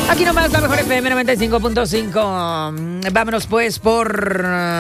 Aquí nomás la mejor FM 95.5. Vámonos pues por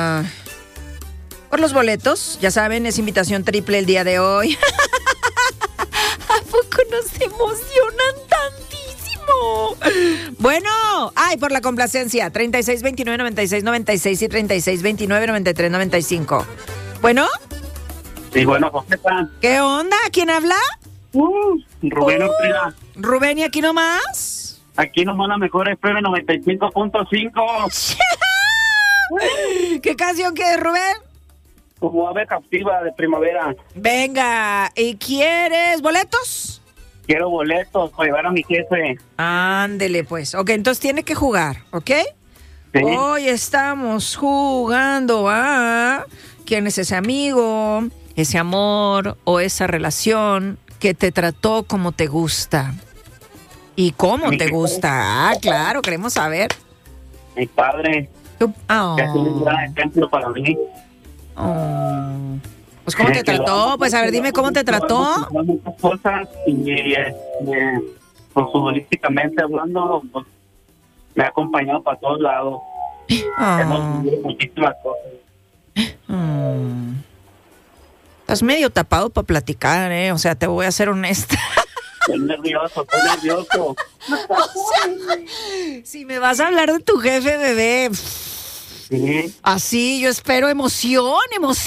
los boletos. Ya saben, es invitación triple el día de hoy. ¿A poco nos emocionan tantísimo? Bueno, por la complacencia. 3629-9696 y 3629-9395. ¿Bueno? Sí, bueno, José. ¿Qué onda? ¿Quién habla? Rubén Ortega. Rubén, ¿y aquí nomás? Aquí nomás la mejor FM 95.5. ¿Qué canción quieres, Rubén? Como ave captiva de primavera. Venga, ¿y quieres boletos? Quiero boletos para llevar a mi jefe. Ándele, pues. Ok, entonces tiene que jugar, ¿ok? Sí. Hoy estamos jugando a quién es ese amigo, ese amor o esa relación que te trató como te gusta. ¿Y cómo te gusta? Claro, queremos saber. Mi padre. Que es un gran ejemplo para mí. Pues, ¿cómo te trató? Pues, a ver, dime cómo te trató. Muchas cosas y pues, futbolísticamente hablando, pues, me ha acompañado para todos lados. Hemos vivido muchísimas cosas. Estás medio tapado para platicar, ¿eh? O sea, te voy a ser honesta. Estoy nervioso. O sea, si me vas a hablar de tu jefe, bebé, Sí. así yo espero emoción,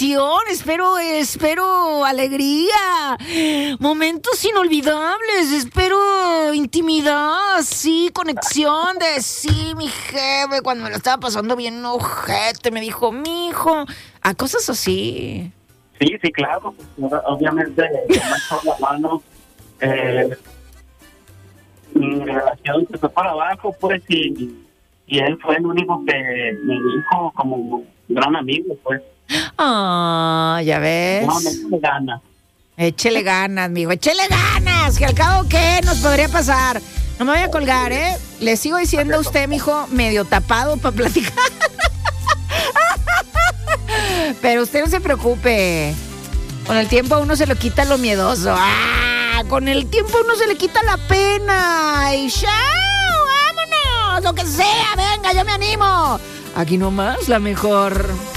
espero alegría, momentos inolvidables, espero intimidad, sí, conexión de sí, mi jefe, cuando me lo estaba pasando bien ojete, me dijo, mijo, a cosas así. Sí, claro. Obviamente, me la mano. Mi relación se fue para abajo, pues, y él fue el único que me dijo como un gran amigo, pues. Ya ves. No, échale ganas. Échele ganas, amigo, échele ganas, que al cabo, ¿qué nos podría pasar? No me voy a colgar, ¿eh? Le sigo diciendo a usted, mijo, medio tapado para platicar. Pero usted no se preocupe. Con el tiempo a uno se le quita lo miedoso. Con el tiempo a uno se le quita la pena. Y ¡chao! ¡Vámonos! Lo que sea, venga, yo me animo. Aquí nomás la mejor.